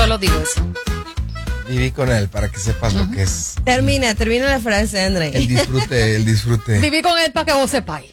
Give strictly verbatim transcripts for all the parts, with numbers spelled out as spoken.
solo digo eso. Viví con él para que sepas uh-huh. lo que es. Termina, termina la frase, André. El disfrute, el disfrute. Viví con él para que vos sepáis.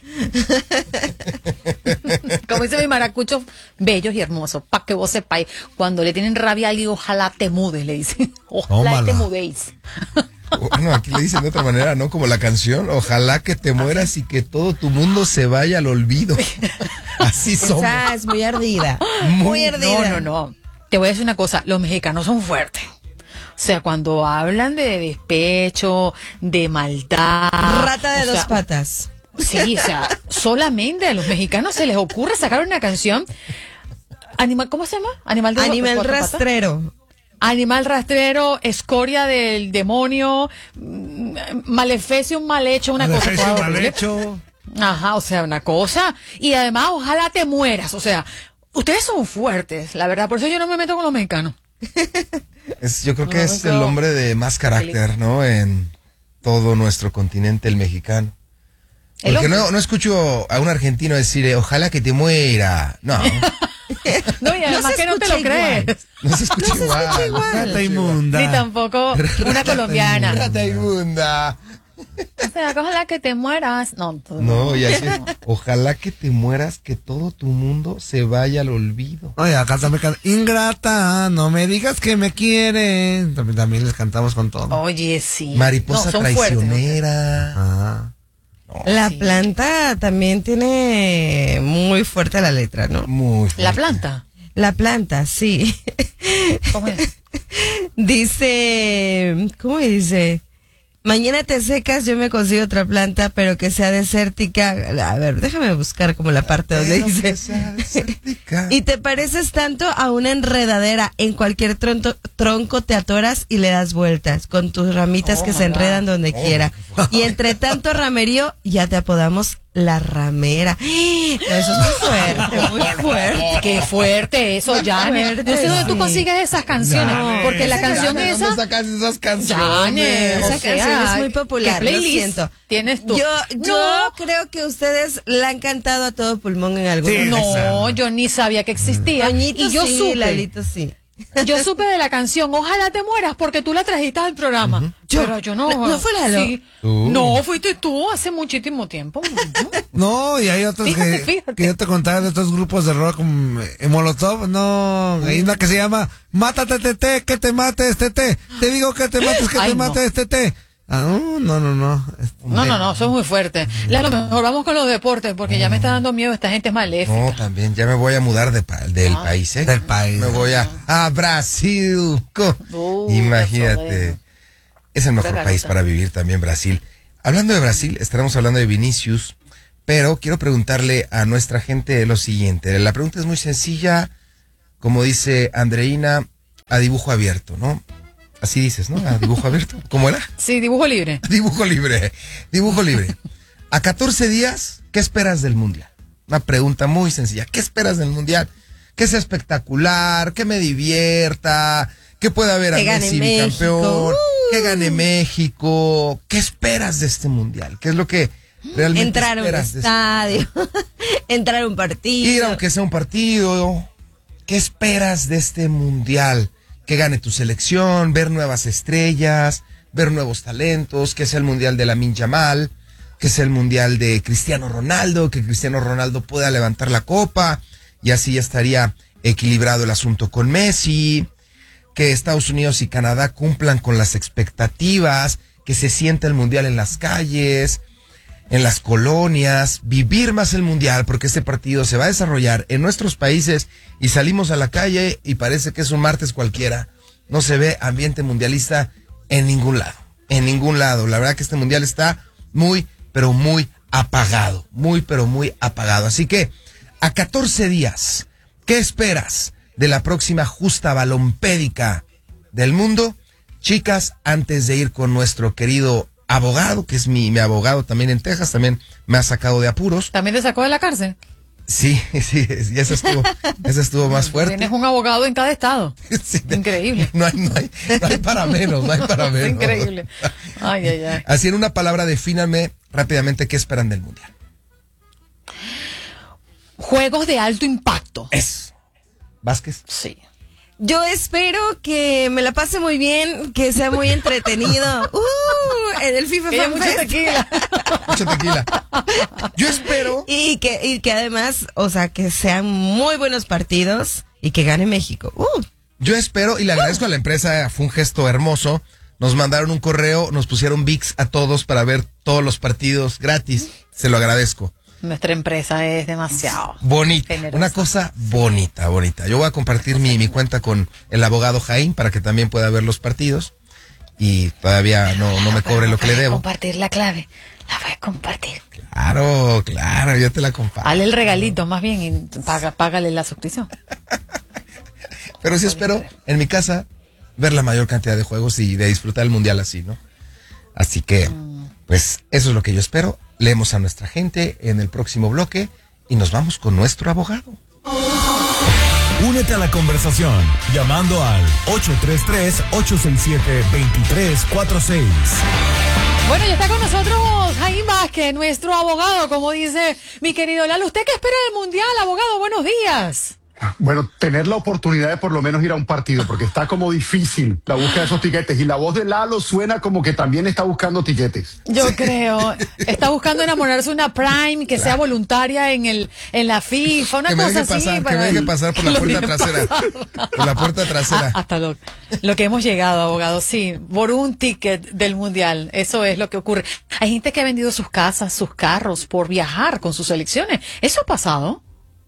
Como dice mi maracucho, bellos y hermosos, para que vos sepáis. Cuando le tienen rabia a alguien, ojalá te mudes, le dicen. Ojalá Tómala. te mudéis. Bueno, aquí le dicen de otra manera, ¿no? Como la canción, ojalá que te mueras y que todo tu mundo se vaya al olvido. Así somos. Esa es muy ardida. Muy, muy ardida. No, no, no. Te voy a decir una cosa, los mexicanos son fuertes. O sea, cuando hablan de despecho, de maldad... Rata de dos sea, patas. Sí, o sea, solamente a los mexicanos se les ocurre sacar una canción... Animal, ¿cómo se llama? Animal, de Animal dos, rastrero. Patas. Animal rastrero, escoria del demonio, maleficio, un mal hecho, una maleficio, cosa... mal hecho. Ajá, o sea, una cosa... Y además, ojalá te mueras, o sea... Ustedes son fuertes, la verdad, por eso yo no me meto con los mexicanos. Es, yo creo que no, es no, el hombre de más carácter, ¿no? En todo nuestro continente, el mexicano. ¿El Porque no, no escucho a un argentino decir, ojalá que te muera. No. No, y además no que no te lo igual. crees. No se escucha no igual. Se escucha igual. Rata inmunda. Ni tampoco una colombiana. Rata inmunda. O sea, ojalá que te mueras. No, tú, no, y así, no. Ojalá que te mueras, que todo tu mundo se vaya al olvido. Oye, acá también canta, ingrata, no me digas que me quieren. También, también les cantamos con todo. Oye, sí. Mariposa no, traicionera. Ah. No, la sí. planta también tiene muy fuerte la letra, ¿no? Muy fuerte. ¿La planta? La planta, sí. ¿Cómo es? Dice, ¿cómo dice? Mañana te secas, yo me consigo otra planta, pero que sea desértica. A ver, déjame buscar como la parte donde dice. Y te pareces tanto a una enredadera. En cualquier tronco, tronco te atoras y le das vueltas, con tus ramitas oh, que se enredan donde oh, quiera. Oh. Y entre tanto ramerío, ya te apodamos la ramera. No, eso es muy fuerte, muy fuerte. Qué fuerte eso, Janet. No sé dónde tú consigues esas canciones, no, porque la canción Janet, esa... ¿dónde sacas esas canciones? Janet, esa canción es muy popular, lo siento. ¿Tienes tú? Yo, yo no. creo que ustedes la han cantado a todo pulmón en algún sí, momento. No, yo ni sabía que existía. Toñito y yo sí, supe. Lalito sí. Yo supe de la canción, ojalá te mueras, porque tú la trajiste al programa. Uh-huh. yo, Pero yo no. ¿No fue Lalo? Sí. Uh. No, fuiste tú hace muchísimo tiempo. No, y hay otros fíjate, que, fíjate. que yo te contaba de estos grupos de rock como eh, Molotov. No, hay una que se llama Mátate, tete, que te mates, tete. Te digo que te mates, que Ay, te no. mates, tete. Ah, no, no, no, no. No, no, no, son muy fuertes. A lo mejor vamos con los deportes, porque no. ya me está dando miedo, esta gente es maléfica. No, también, ya me voy a mudar de pa del ah. país, ¿eh? Del país. Me voy a, a Brasil. Uh, Imagínate. Es el mejor país para vivir también, Brasil. Hablando de Brasil, estaremos hablando de Vinicius, pero quiero preguntarle a nuestra gente lo siguiente. La pregunta es muy sencilla, como dice Andreina, a dibujo abierto, ¿no? Así dices, ¿no? A dibujo abierto. ¿Cómo era? Sí, dibujo libre. Dibujo libre. Dibujo libre. A catorce días, ¿qué esperas del Mundial? Una pregunta muy sencilla. ¿Qué esperas del Mundial? Que sea espectacular, que me divierta, que pueda haber a Messi bicampeón, uh. que gane México. ¿Qué esperas de este Mundial? ¿Qué es lo que realmente Entrar esperas? Entrar a un estadio, este... entrar a un partido. Ir aunque sea un partido. ¿Qué esperas de este Mundial? Que gane tu selección, ver nuevas estrellas, ver nuevos talentos, que sea el Mundial de Lamine Yamal, que sea el Mundial de Cristiano Ronaldo, que Cristiano Ronaldo pueda levantar la copa y así ya estaría equilibrado el asunto con Messi, que Estados Unidos y Canadá cumplan con las expectativas, que se sienta el Mundial en las calles, en las colonias, vivir más el Mundial, porque este partido se va a desarrollar en nuestros países y salimos a la calle y parece que es un martes cualquiera. No se ve ambiente mundialista en ningún lado, en ningún lado. La verdad que este Mundial está muy, pero muy apagado, muy, pero muy apagado. Así que, a catorce días, ¿qué esperas de la próxima justa balompédica del mundo? Chicas, antes de ir con nuestro querido abogado, que es mi, mi abogado también en Texas, también me ha sacado de apuros. ¿También te sacó de la cárcel? Sí, sí, y eso estuvo, eso estuvo más fuerte. Tienes un abogado en cada estado. Sí, increíble. No hay, no hay, no hay para menos, no hay para menos. Increíble. Ay, ay, ay. Así en una palabra, defíname rápidamente qué esperan del Mundial. Juegos de alto impacto. Es. ¿Vázquez? Sí. Yo espero que me la pase muy bien, que sea muy entretenido. Uh, en el FIFA Fan mucha Fest. tequila. Mucha tequila. Yo espero. Y que, y que además, o sea, que sean muy buenos partidos y que gane México. Uh. Yo espero y le agradezco a la empresa, fue un gesto hermoso. Nos mandaron un correo, nos pusieron V I X a todos para ver todos los partidos gratis. Se lo agradezco. Nuestra empresa es demasiado bonita, generosa. Una cosa bonita, bonita. Yo voy a compartir mi, mi cuenta con el abogado Jaime para que también pueda ver los partidos y todavía no, no me cobre lo que le debo. Compartir la clave, la voy a compartir. Claro, claro, yo te la comparto. Dale el regalito más bien y paga, págale la suscripción. Pero sí espero en mi casa ver la mayor cantidad de juegos y de disfrutar el mundial así, ¿no? Así que, pues eso es lo que yo espero. Leemos a nuestra gente en el próximo bloque y nos vamos con nuestro abogado. Únete a la conversación llamando al ocho tres tres, ocho seis siete, dos tres cuatro seis. Bueno, ya está con nosotros Jaime Vázquez, nuestro abogado, como dice mi querido Lalo. ¿Usted qué espera del mundial, abogado? Buenos días. Bueno, tener la oportunidad de por lo menos ir a un partido, porque está como difícil la búsqueda de esos tiquetes. Y la voz de Lalo suena como que también está buscando tiquetes. Yo creo. Está buscando enamorarse de una Prime que sea voluntaria en el en la FIFA, una que me cosa deje así. pasar, para- que me deje pasar por la Lo puerta deje trasera. pasar. Por la puerta trasera. Ah, hasta lo, lo que hemos llegado, abogado, sí, por un ticket del mundial. Eso es lo que ocurre. Hay gente que ha vendido sus casas, sus carros por viajar con sus selecciones. ¿Eso ha pasado?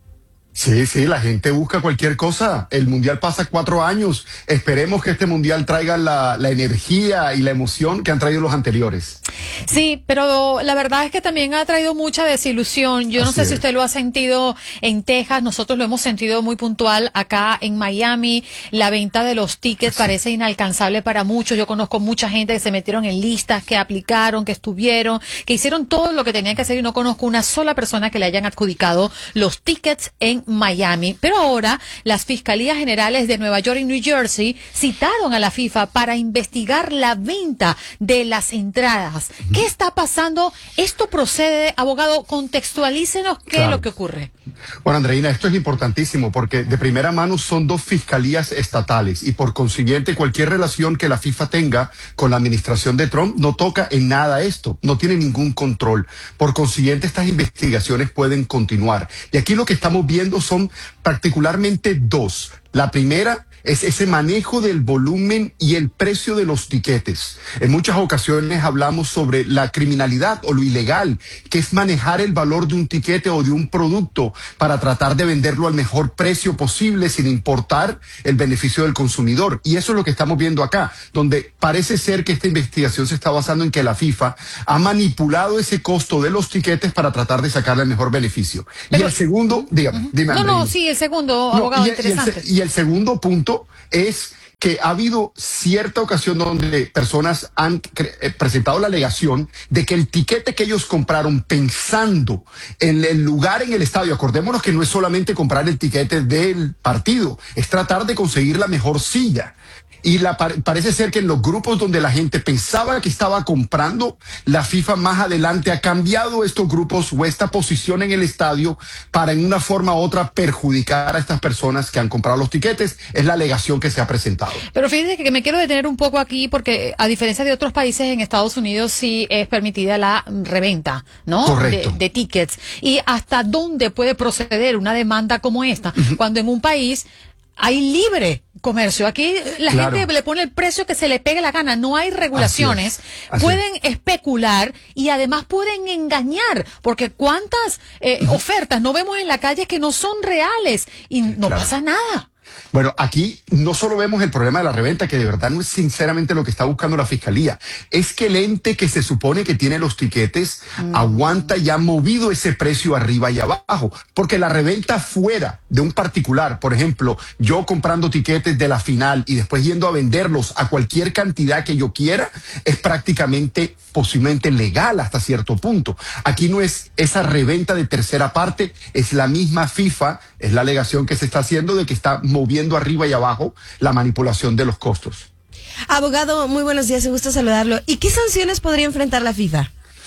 Sí, sí, la gente busca cualquier cosa. El mundial pasa cuatro años. Esperemos que este mundial traiga la, la energía y la emoción que han traído los anteriores. Sí, pero la verdad es que también ha traído mucha desilusión. Yo no Así sé es. si usted lo ha sentido en Texas, nosotros lo hemos sentido muy puntual acá en Miami. La venta de los tickets parece inalcanzable para muchos. Yo conozco mucha gente que se metieron en listas, que aplicaron, que estuvieron, que hicieron todo lo que tenían que hacer y no conozco una sola persona que le hayan adjudicado los tickets en Miami. Pero ahora las fiscalías generales de Nueva York y New Jersey citaron a la FIFA para investigar la venta de las entradas. ¿Qué está pasando? ¿Esto procede, abogado? Contextualícenos qué Claro. es lo que ocurre. Bueno, Andreina, esto es importantísimo porque de primera mano son dos fiscalías estatales y por consiguiente cualquier relación que la FIFA tenga con la administración de Trump no toca en nada esto, no tiene ningún control. Por consiguiente, estas investigaciones pueden continuar. Y aquí lo que estamos viendo son particularmente dos. La primera es ese manejo del volumen y el precio de los tiquetes. En muchas ocasiones hablamos sobre la criminalidad o lo ilegal, que es manejar el valor de un tiquete o de un producto para tratar de venderlo al mejor precio posible sin importar el beneficio del consumidor. Y eso es lo que estamos viendo acá, donde parece ser que esta investigación se está basando en que la FIFA ha manipulado ese costo de los tiquetes para tratar de sacarle el mejor beneficio. Pero- y el segundo, dígame, dime, No, no, Andreina. sí, el segundo, No, abogado, y, el- y el se- interesante. y el segundo punto es que ha habido cierta ocasión donde personas han cre- eh, presentado la alegación de que el tiquete que ellos compraron pensando en el lugar en el estadio, acordémonos que no es solamente comprar el tiquete del partido, es tratar de conseguir la mejor silla. Y la, par- parece ser que en los grupos donde la gente pensaba que estaba comprando, la FIFA más adelante ha cambiado estos grupos o esta posición en el estadio para en una forma u otra perjudicar a estas personas que han comprado los tiquetes. Es la alegación que se ha presentado. Pero fíjense que me quiero detener un poco aquí porque a diferencia de otros países en Estados Unidos sí es permitida la reventa, ¿no? Correcto. De, de tickets. ¿Y hasta dónde puede proceder una demanda como esta? Cuando en un país hay libre comercio. Aquí la Claro. gente le pone el precio que se le pegue la gana. No hay regulaciones. Así es. Así pueden especular y además pueden engañar. Porque cuántas eh, ofertas no vemos en la calle que no son reales y no Claro. pasa nada. Bueno, aquí no solo vemos el problema de la reventa, que de verdad no es sinceramente lo que está buscando la fiscalía, es que el ente que se supone que tiene los tiquetes aguanta y ha movido ese precio arriba y abajo, porque la reventa fuera de un particular, por ejemplo, yo comprando tiquetes de la final y después yendo a venderlos a cualquier cantidad que yo quiera, es prácticamente posiblemente legal hasta cierto punto. Aquí no es esa reventa de tercera parte, es la misma FIFA, es la alegación que se está haciendo de que está moviendo arriba y abajo la manipulación de los costos. Abogado, muy buenos días, un gusto saludarlo. ¿Y qué sanciones podría enfrentar la FIFA?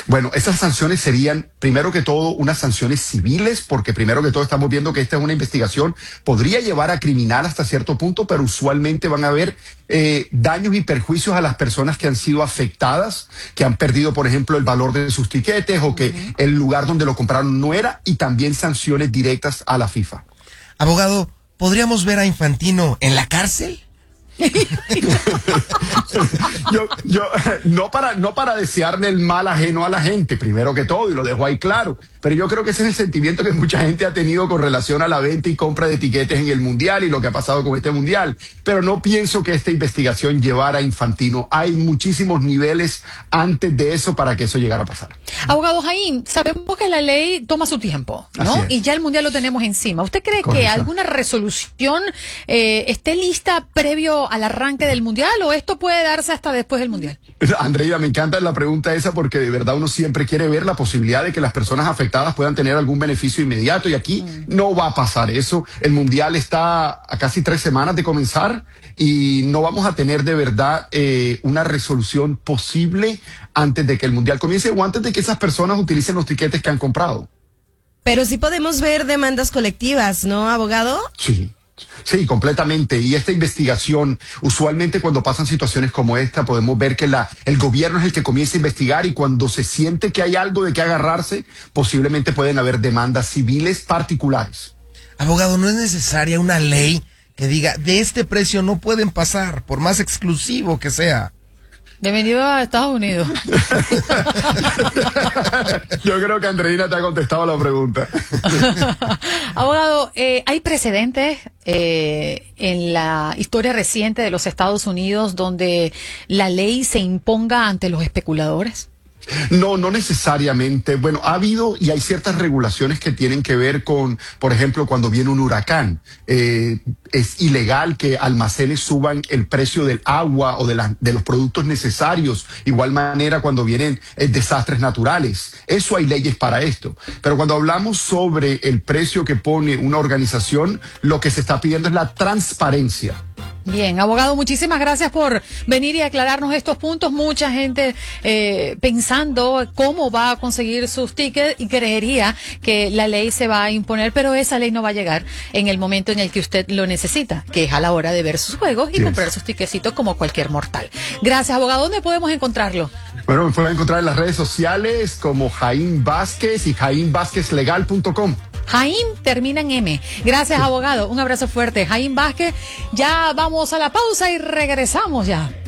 Bueno, esas sanciones serían, primero que todo, unas sanciones civiles, porque primero que todo estamos viendo que esta es una investigación, podría llevar a criminal hasta cierto punto, pero usualmente van a haber eh, daños y perjuicios a las personas que han sido afectadas, que han perdido, por ejemplo, el valor de sus tiquetes o que uh-huh. el lugar donde lo compraron no era, y también sanciones directas a la FIFA. Abogado, ¿podríamos ver a Infantino en la cárcel? yo, yo, no para, no para desearle el mal ajeno a la gente, primero que todo, y lo dejo ahí claro, pero yo creo que ese es el sentimiento que mucha gente ha tenido con relación a la venta y compra de etiquetes en el Mundial y lo que ha pasado con este Mundial, pero no pienso que esta investigación llevara a Infantino. Hay muchísimos niveles antes de eso para que eso llegara a pasar. Abogado Jaime, sabemos que la ley toma su tiempo, ¿no? Y ya el Mundial lo tenemos encima. ¿Usted cree Correcto. que alguna resolución eh, esté lista previo al arranque del Mundial o esto puede darse hasta después del Mundial? Andrea, me encanta la pregunta esa porque de verdad uno siempre quiere ver la posibilidad de que las personas afectadas puedan tener algún beneficio inmediato y aquí mm. no va a pasar eso. El Mundial está a casi tres semanas de comenzar y no vamos a tener de verdad eh, una resolución posible antes de que el Mundial comience o antes de que esas personas utilicen los tiquetes que han comprado. Pero sí podemos ver demandas colectivas, ¿no, abogado? Sí. Sí, completamente. Y esta investigación, usualmente cuando pasan situaciones como esta, podemos ver que la, el gobierno es el que comienza a investigar y cuando se siente que hay algo de qué agarrarse, posiblemente pueden haber demandas civiles particulares. Abogado, ¿no es necesaria una ley que diga de este precio no pueden pasar, por más exclusivo que sea? Bienvenido a Estados Unidos. Yo creo que Andreina te ha contestado la pregunta. Abogado, eh, ¿hay precedentes eh, en la historia reciente de los Estados Unidos donde la ley se imponga ante los especuladores? No, no necesariamente. Bueno, ha habido y hay ciertas regulaciones que tienen que ver con, por ejemplo, cuando viene un huracán. Eh, es ilegal que almacenes suban el precio del agua o de, la, de los productos necesarios. Igual manera cuando vienen eh, desastres naturales. Eso hay leyes para esto. Pero cuando hablamos sobre el precio que pone una organización, lo que se está pidiendo es la transparencia. Bien, abogado, muchísimas gracias por venir y aclararnos estos puntos. Mucha gente eh, pensando cómo va a conseguir sus tickets y creería que la ley se va a imponer, pero esa ley no va a llegar en el momento en el que usted lo necesita, que es a la hora de ver sus juegos y yes. comprar sus tiquecitos como cualquier mortal. Gracias, abogado. ¿Dónde podemos encontrarlo? Bueno, me pueden encontrar en las redes sociales como Jaime Vázquez y jaime vázquez legal punto com. Jaime termina en M. Gracias, abogado. Un abrazo fuerte. Jaime Vázquez. Ya vamos a la pausa y regresamos ya.